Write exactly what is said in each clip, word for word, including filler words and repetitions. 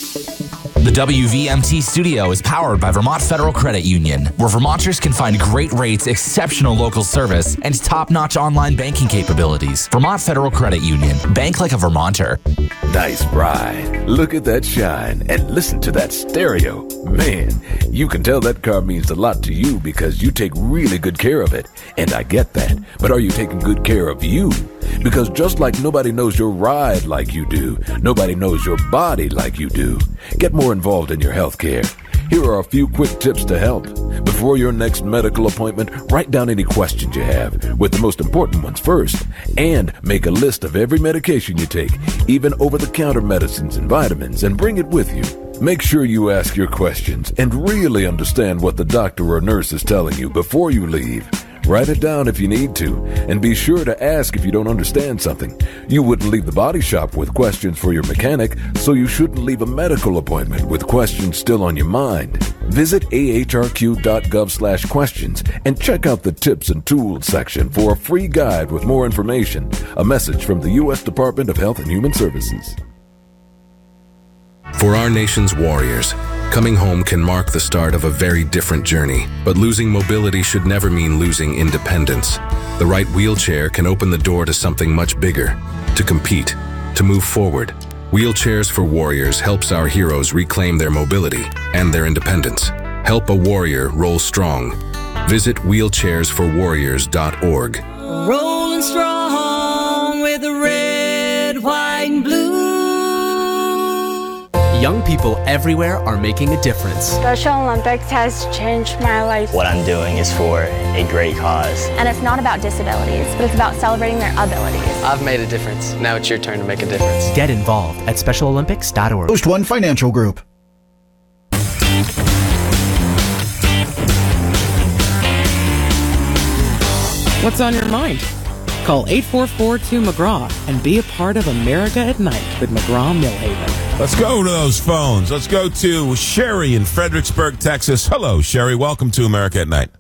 The W V M T studio is powered by Vermont Federal Credit Union, where Vermonters can find great rates, exceptional local service, and top-notch online banking capabilities. Vermont Federal Credit Union. Bank like a Vermonter. Nice ride. Look at that shine and listen to that stereo. Man, you can tell that car means a lot to you because you take really good care of it. And I get that. But are you taking good care of you? Because just like nobody knows your ride like you do, nobody knows your body like you do. Get more involved in your health care. Here are a few quick tips to help. Before your next medical appointment, write down any questions you have, with the most important ones first, and make a list of every medication you take, even over-the-counter medicines and vitamins, and bring it with you. Make sure you ask your questions and really understand what the doctor or nurse is telling you before you leave. Write it down if you need to, and be sure to ask if you don't understand something. You wouldn't leave the body shop with questions for your mechanic, so you shouldn't leave a medical appointment with questions still on your mind. Visit A H R Q dot gov slash questions and check out the tips and tools section for a free guide with more information. A message from the U S Department of Health and Human Services. For our nation's warriors, coming home can mark the start of a very different journey, but losing mobility should never mean losing independence. The right wheelchair can open the door to something much bigger, to compete, to move forward. Wheelchairs for Warriors helps our heroes reclaim their mobility and their independence. Help a warrior roll strong. Visit wheelchairs for warriors dot org. Rolling strong with the red, white, and blue. Young people everywhere are making a difference. Special Olympics has changed my life. What I'm doing is for a great cause. And it's not about disabilities, but it's about celebrating their abilities. I've made a difference. Now it's your turn to make a difference. Get involved at special olympics dot org. Post One Financial Group. What's on your mind? Call eight four four two McGraw and be a part of America at Night with McGraw Millhaven. Let's go to those phones. Let's go to Sherry in Fredericksburg, Texas. Hello, Sherry. Welcome to America at Night.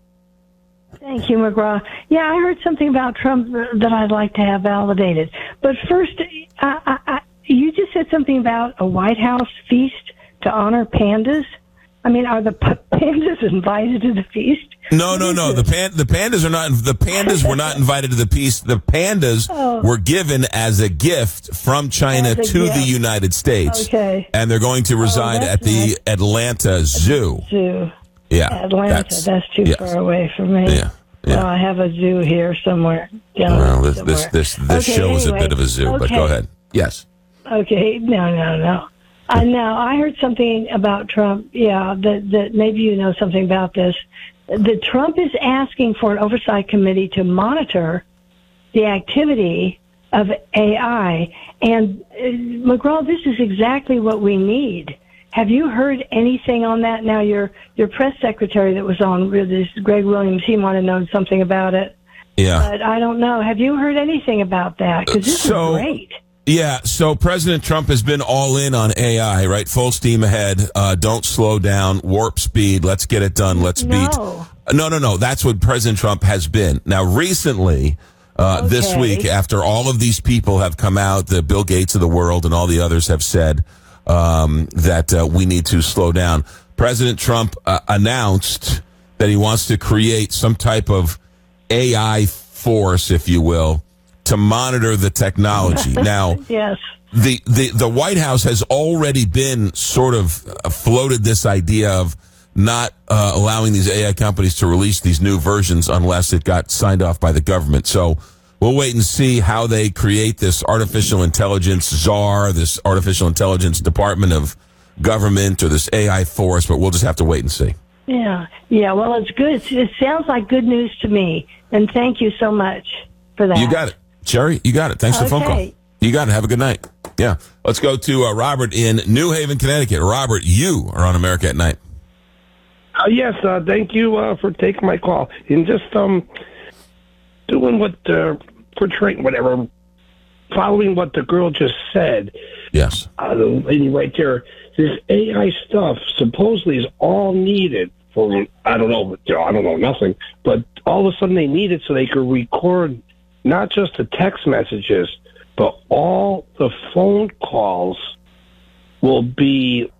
Thank you, McGraw. Yeah, I heard something about Trump that I'd like to have validated. But first, I, I, I, you just said something about a White House feast to honor pandas. I mean, are the p- pandas invited to the feast? No, no, no. The pan, the pandas are not. The pandas were not invited to the feast. The pandas oh. were given as a gift from China to gift. the United States. Okay. And they're going to reside oh, at the nice. Atlanta Zoo. Zoo. Yeah. Atlanta. That's, that's too yes. far away from me. Yeah. yeah. Well, I have a zoo here somewhere. Well, this somewhere. this this, this okay, show anyway. is a bit of a zoo, okay. but go ahead. Yes. Okay. No, no, no. Uh, now, I heard something about Trump, yeah, that, that maybe you know something about this. That Trump is asking for an oversight committee to monitor the activity of A I. And, uh, McGraw, this is exactly what we need. Have you heard anything on that? Now, your your press secretary that was on, this Greg Williams, he might have known something about it. Yeah. But I don't know. Have you heard anything about that? Because this so, is great. Yeah, so President Trump has been all in on A I, right? Full steam ahead. Uh, don't slow down. Warp speed. Let's get it done. Let's no. beat. No, no, no. That's what President Trump has been. Now, recently, uh, okay. this week, after all of these people have come out, the Bill Gates of the world and all the others have said um, that uh, we need to slow down, President Trump uh, announced that he wants to create some type of A I force, if you will, to monitor the technology. Now, yes. the, the, the White House has already been sort of floated this idea of not uh, allowing these A I companies to release these new versions unless it got signed off by the government. So we'll wait and see how they create this artificial intelligence czar, this artificial intelligence department of government, or this A I force, but we'll just have to wait and see. Yeah. Yeah, well, it's good. It sounds like good news to me, and thank you so much for that. You got it. Sherry, you got it. Thanks for the okay. phone call. You got it. Have a good night. Yeah. Let's go to uh, Robert in New Haven, Connecticut. Robert, you are on America at Night. Uh, yes, uh, thank you uh, for taking my call. And just um, doing what, uh, portraying, whatever, following what the girl just said. Yes. Uh, the lady right there. This A I stuff supposedly is all needed for, I don't know, you know, I don't know nothing, but all of a sudden they need it so they could record not just the text messages, but all the phone calls will be